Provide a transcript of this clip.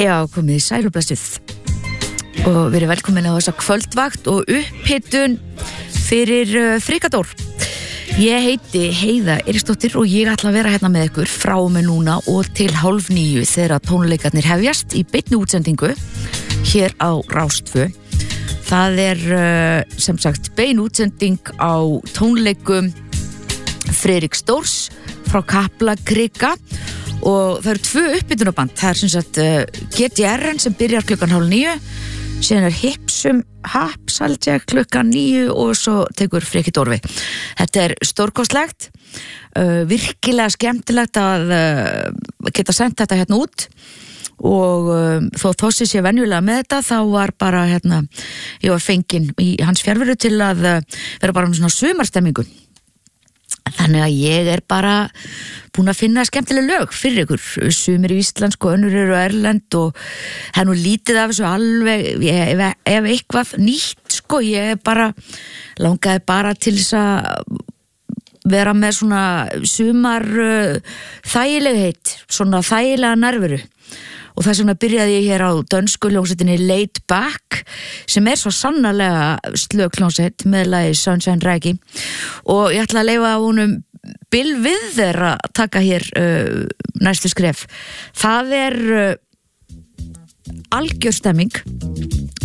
Já, komið í sæl og blessuð og verið velkomin á þessa kvöldvakt og upphitun fyrir Frikador. Ég heiti Heiða Eiríksdóttir og ég ætla að vera hérna með ykkur frá mig núna og til 8:30 þegar tónleikarnir hefjast í beinni útsendingu hér á Rás 2. Það sem sagt bein útsending á tónleikum Friðriks Dórs frá Kaplakrika og það eru 2 uppbytunarband. Það sem sagt GTR sem byrjar klukkan 8:30, síðan Hapsaltja klukkan 9 og svo tekur Freki Dór við. Þetta stórkostlegt, virkilega skemmtilegt að geta sendt þetta hérna út og þó Þossi sé venjulega með þetta þá var bara ég var fengin í hans fjarveru til að vera bara með svona sumarstemmingu. Þannig að ég bara búin að finna skemmtileg lög fyrir ykkur, sumir í íslensku og önnur eru erlend og það nú lítið af þessu alveg, ef eitthvað nýtt ég langaði bara til þess að vera með svona sumar þægilegheit, svona þægilega nærveru. Og þess vegna byrjaði ég hér á dönsku hljómsveitinni Laid Back sem svo sannarlega slög hljómsveit með lagið Sunshine Reggae og ég ætla að leyfa honum Bill Wither að taka hér næstu skref. Það algjör stemming